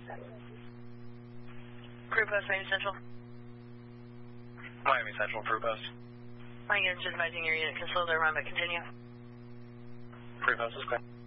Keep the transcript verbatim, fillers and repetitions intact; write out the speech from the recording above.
Crew post, Miami Central. Miami Central, crew post. My unit's advising your unit can slow their run, but continue. Crew post is clear.